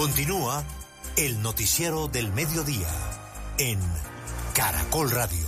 Continúa el noticiero del mediodía en Caracol Radio.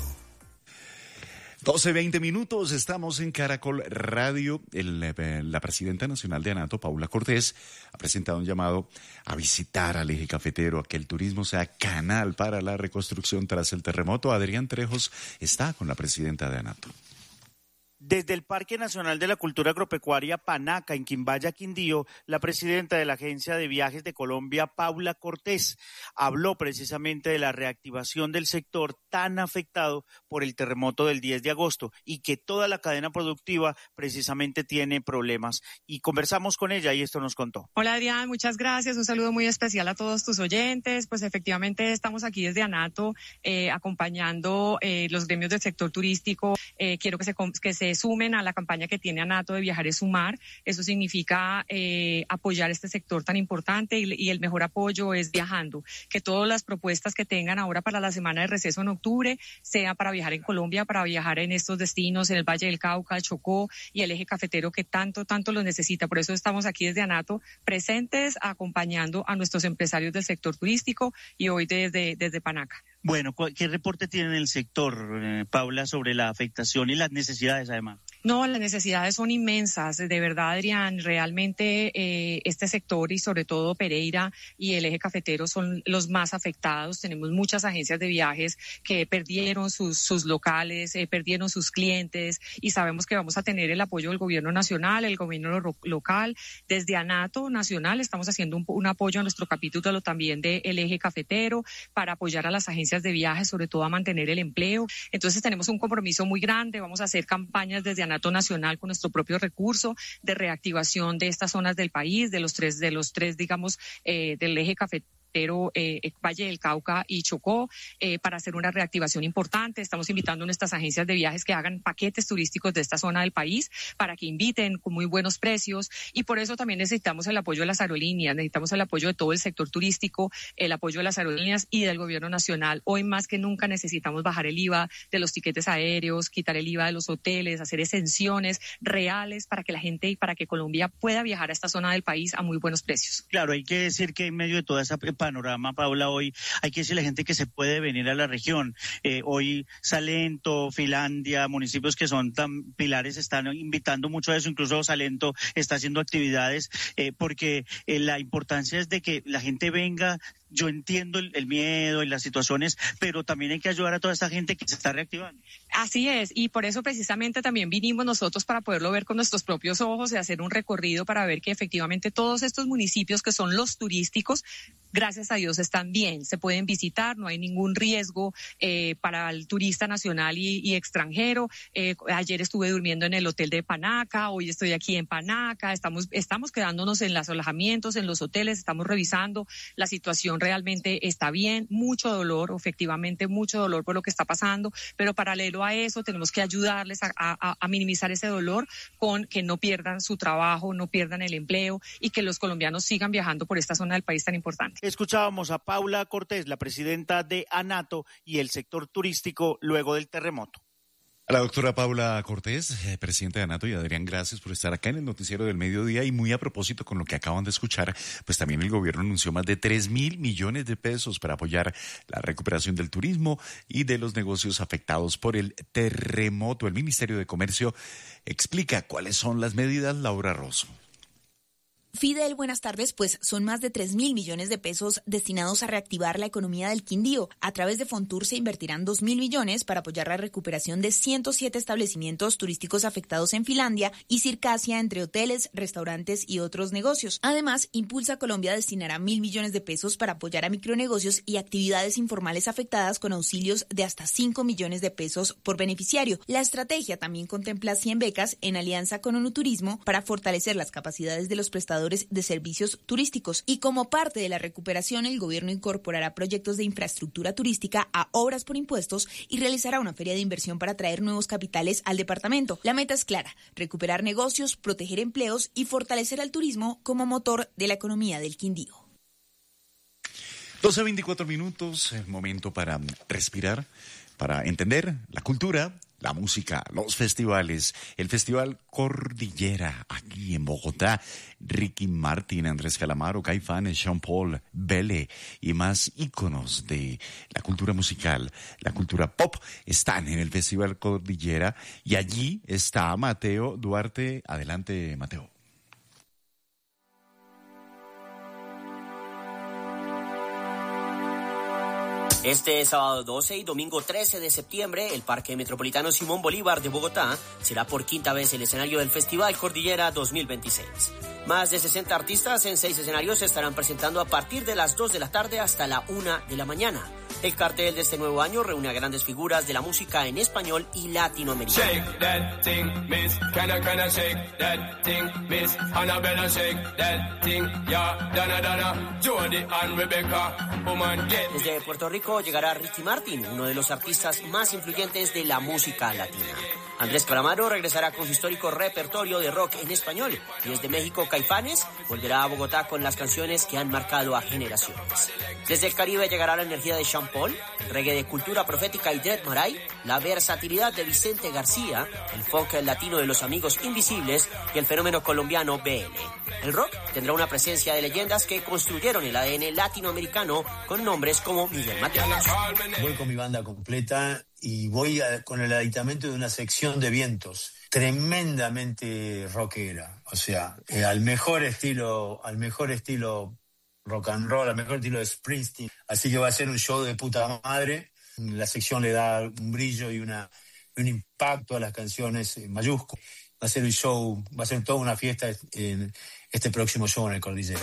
12:20, estamos en Caracol Radio. La presidenta nacional de ANATO, Paula Cortés, ha presentado un llamado a visitar al eje cafetero, a que el turismo sea canal para la reconstrucción tras el terremoto. Adrián Trejos está con la presidenta de ANATO. Desde el Parque Nacional de la Cultura Agropecuaria Panaca, en Quimbaya, Quindío, la presidenta de la Agencia de Viajes de Colombia, Paula Cortés, habló precisamente de la reactivación del sector tan afectado por el terremoto del 10 de agosto y que toda la cadena productiva precisamente tiene problemas. Y conversamos con ella y esto nos contó. Hola Adrián, muchas gracias. Un saludo muy especial a todos tus oyentes. Pues efectivamente estamos aquí desde ANATO acompañando los gremios del sector turístico. Quiero que se sumen a la campaña que tiene ANATO de Viajar es Sumar. Eso significa apoyar este sector tan importante y el mejor apoyo es viajando. Que todas las propuestas que tengan ahora para la semana de receso en octubre sea para viajar en Colombia, para viajar en estos destinos, en el Valle del Cauca, el Chocó y el eje cafetero que tanto lo necesita. Por eso estamos aquí desde ANATO presentes acompañando a nuestros empresarios del sector turístico y hoy desde Panaca. Bueno, ¿qué reporte tiene el sector, Paula, sobre la afectación y las necesidades además? No, las necesidades son inmensas, de verdad, Adrián. Realmente este sector y sobre todo Pereira y el eje cafetero son los más afectados. Tenemos muchas agencias de viajes que perdieron sus locales, perdieron sus clientes y sabemos que vamos a tener el apoyo del gobierno nacional, el gobierno local. Desde ANATO Nacional estamos haciendo un apoyo a nuestro capítulo también del eje cafetero para apoyar a las agencias de viajes, sobre todo a mantener el empleo. Entonces tenemos un compromiso muy grande. Vamos a hacer campañas desde ANATO Nacional con nuestro propio recurso de reactivación de estas zonas del país, de los tres, digamos, del eje cafetero, Valle del Cauca y Chocó, para hacer una reactivación importante. Estamos invitando a nuestras agencias de viajes que hagan paquetes turísticos de esta zona del país para que inviten con muy buenos precios y por eso también necesitamos el apoyo de las aerolíneas, necesitamos el apoyo de todo el sector turístico, el apoyo de las aerolíneas y del gobierno nacional. Hoy más que nunca necesitamos bajar el IVA de los tiquetes aéreos, quitar el IVA de los hoteles, hacer exenciones reales para que la gente y para que Colombia pueda viajar a esta zona del país a muy buenos precios. Claro, hay que decir que en medio de toda esa panorama, Paula, hoy hay que decirle a la gente que se puede venir a la región. Hoy Salento, Finlandia, municipios que son tan pilares están invitando mucho a eso, incluso Salento está haciendo actividades porque la importancia es de que la gente venga. Yo entiendo el miedo y las situaciones, pero también hay que ayudar a toda esta gente que se está reactivando. Así es, y por eso precisamente también vinimos nosotros para poderlo ver con nuestros propios ojos y hacer un recorrido para ver que efectivamente todos estos municipios que son los turísticos, gracias a Dios están bien, se pueden visitar, no hay ningún riesgo para el turista nacional y extranjero. Ayer estuve durmiendo en el hotel de Panaca, hoy estoy aquí en Panaca, estamos quedándonos en los alojamientos, en los hoteles, estamos revisando la situación. Realmente está bien, mucho dolor, efectivamente mucho dolor por lo que está pasando, pero paralelo a eso tenemos que ayudarles a minimizar ese dolor con que no pierdan su trabajo, no pierdan el empleo y que los colombianos sigan viajando por esta zona del país tan importante. Escuchábamos a Paula Cortés, la presidenta de ANATO y el sector turístico luego del terremoto. A la doctora Paula Cortés, presidenta de ANATO, y Adrián, gracias por estar acá en el noticiero del mediodía. Y muy a propósito con lo que acaban de escuchar, pues también el gobierno anunció más de 3.000 millones de pesos para apoyar la recuperación del turismo y de los negocios afectados por el terremoto. El Ministerio de Comercio explica cuáles son las medidas. Laura Rosso. Fidel, buenas tardes. Pues son más de 3.000 millones de pesos destinados a reactivar la economía del Quindío. A través de Fontur se invertirán 2.000 millones para apoyar la recuperación de 107 establecimientos turísticos afectados en Finlandia y Circasia, entre hoteles, restaurantes y otros negocios. Además, Impulsa Colombia destinará 1.000 millones de pesos para apoyar a micronegocios y actividades informales afectadas con auxilios de hasta 5 millones de pesos por beneficiario. La estrategia también contempla 100 becas en alianza con ONU Turismo para fortalecer las capacidades de los prestadores de servicios turísticos. Y como parte de la recuperación, el gobierno incorporará proyectos de infraestructura turística a obras por impuestos y realizará una feria de inversión para atraer nuevos capitales al departamento. La meta es clara: recuperar negocios, proteger empleos y fortalecer al turismo como motor de la economía del Quindío. 12:24, momento para respirar, para entender la cultura la música, los festivales, el Festival Cordillera aquí en Bogotá. Ricky Martin, Andrés Calamaro, Caifanes, Sean Paul, Bele y más íconos de la cultura musical, la cultura pop están en el Festival Cordillera y allí está Mateo Duarte. Adelante, Mateo. Este sábado 12 y domingo 13 de septiembre, el Parque Metropolitano Simón Bolívar de Bogotá será por quinta vez el escenario del Festival Cordillera 2026. Más de 60 artistas en 6 escenarios se estarán presentando a partir de las 2 de la tarde hasta la 1 de la mañana. El cartel de este nuevo año reúne a grandes figuras de la música en español y latinoamericana. Shake that thing, miss. Can I shake that thing, miss. Annabella, shake that thing, yeah. Dana, Jody and Rebecca, woman, get. Desde Puerto Rico llegará Ricky Martin, uno de los artistas más influyentes de la música latina. Andrés Calamaro regresará con su histórico repertorio de rock en español. Y desde México, Caifanes volverá a Bogotá con las canciones que han marcado a generaciones. Desde el Caribe llegará la energía de Sean Paul, el reggae de Cultura Profética y Dread Marai, la versatilidad de Vicente García, el folk latino de Los Amigos Invisibles y el fenómeno colombiano BL. El rock tendrá una presencia de leyendas que construyeron el ADN latinoamericano con nombres como Miguel Mateos. Voy con mi banda completa y voy con el aditamento de una sección de vientos tremendamente rockera, o sea, al mejor estilo rock and roll, al mejor estilo de Springsteen. Así que va a ser un show de puta madre. La sección le da un brillo y un impacto a las canciones mayúsculo. Va a ser un show, va a ser toda una fiesta en este próximo show en el Cordillera.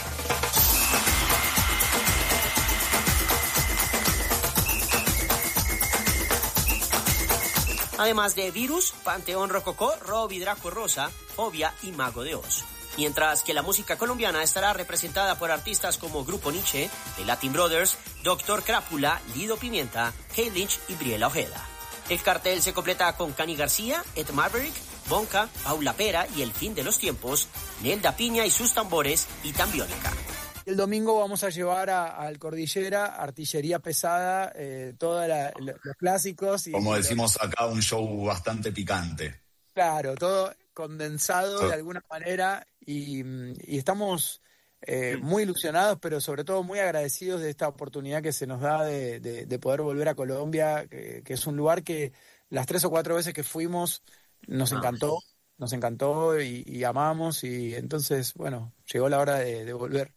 Además de Virus, Panteón Rococó, Robbie Draco Rosa, Fobia y Mago de Oz. Mientras que la música colombiana estará representada por artistas como Grupo Nietzsche, The Latin Brothers, Dr. Crápula, Lido Pimienta, Kay Lynch y Briela Ojeda. El cartel se completa con Cani García, Ed Maverick, Bonca, Paula Pera y El Fin de los Tiempos, Nelda Piña y sus tambores y Tambiónica. El domingo vamos a llevar al Cordillera artillería pesada, todos los clásicos. Como decimos acá, un show bastante picante. Claro, todo condensado de alguna manera y estamos muy ilusionados, pero sobre todo muy agradecidos de esta oportunidad que se nos da de poder volver a Colombia, que es un lugar que las 3 o 4 veces que fuimos nos encantó y amamos, y entonces, bueno, llegó la hora de volver.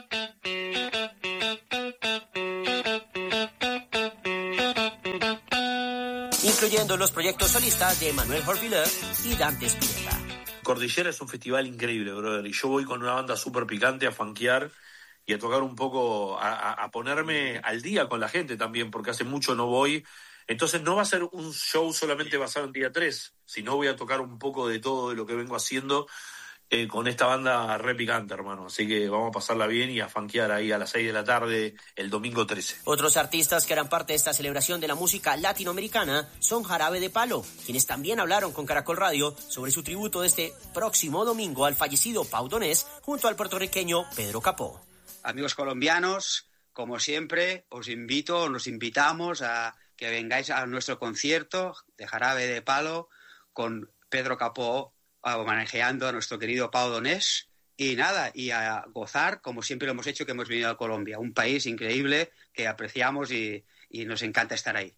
Incluyendo los proyectos solistas de Manuel Jorviller y Dante Spinetta. Cordillera es un festival increíble, brother, y yo voy con una banda súper picante a funkear y a tocar un poco, a ponerme al día con la gente también, porque hace mucho no voy. Entonces no va a ser un show solamente basado en día 3, sino voy a tocar un poco de todo de lo que vengo haciendo con esta banda re picante, hermano. Así que vamos a pasarla bien y a funkear ahí a las 6 de la tarde el domingo 13. Otros artistas que harán parte de esta celebración de la música latinoamericana son Jarabe de Palo, quienes también hablaron con Caracol Radio sobre su tributo de este próximo domingo al fallecido Pau Donés junto al puertorriqueño Pedro Capó. Amigos colombianos, como siempre, nos invitamos a que vengáis a nuestro concierto de Jarabe de Palo con Pedro Capó, homenajeando a nuestro querido Pau Donés, y nada, y a gozar como siempre lo hemos hecho, que hemos venido a Colombia, un país increíble que apreciamos y nos encanta estar ahí.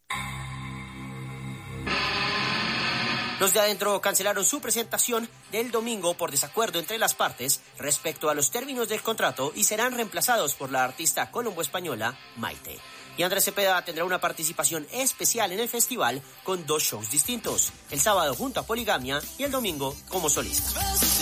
Los de adentro cancelaron su presentación del domingo por desacuerdo entre las partes respecto a los términos del contrato y serán reemplazados por la artista colombo-española Maite. Y Andrés Cepeda tendrá una participación especial en el festival con 2 shows distintos, el sábado junto a Poligamia y el domingo como solista.